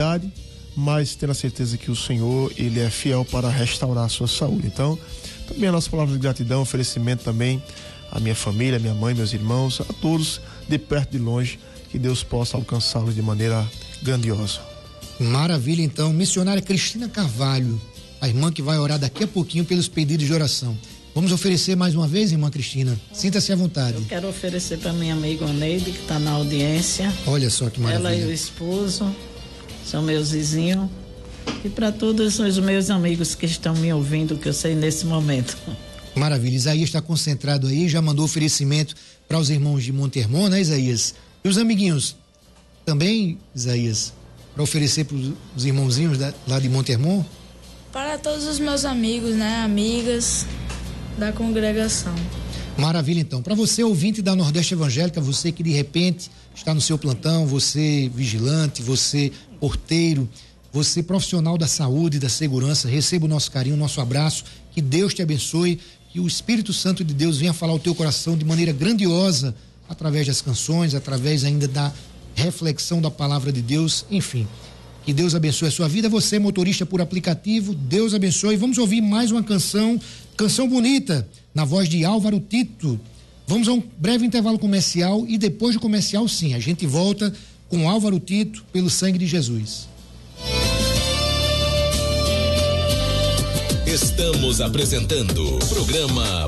idade, mas tendo a certeza que o Senhor, Ele é fiel para restaurar a sua saúde. Então, também a nossa palavra de gratidão, oferecimento também à minha família, à minha mãe, meus irmãos, a todos, de perto e de longe, que Deus possa alcançá-los de maneira grandiosa. Maravilha, então. Missionária Cristina Carvalho, a irmã que vai orar daqui a pouquinho pelos pedidos de oração. Vamos oferecer mais uma vez, irmã Cristina? Sinta-se à vontade. Eu quero oferecer para minha amiga Oneide, que está na audiência. Olha só que maravilha. Ela e o esposo são meus vizinhos. E para todos os meus amigos que estão me ouvindo, que eu sei nesse momento. Maravilha. Isaías está concentrado aí, já mandou oferecimento para os irmãos de Monte Hermon, né, Isaías? E os amiguinhos também, Isaías, para oferecer para os irmãozinhos lá de Monte Hermon? Para todos os meus amigos, né, amigas da congregação. Maravilha, então. Para você, ouvinte da Nordeste Evangélica, você que de repente está no seu plantão, você vigilante, você porteiro, você profissional da saúde, da segurança, receba o nosso carinho, o nosso abraço, que Deus te abençoe, que o Espírito Santo de Deus venha falar ao teu coração de maneira grandiosa, através das canções, através ainda da reflexão da palavra de Deus, enfim. Que Deus abençoe a sua vida. Você, motorista por aplicativo, Deus abençoe. Vamos ouvir mais uma canção bonita, na voz de Álvaro Tito. Vamos a um breve intervalo comercial e depois do comercial, sim, a gente volta com Álvaro Tito, Pelo Sangue de Jesus. Estamos apresentando o programa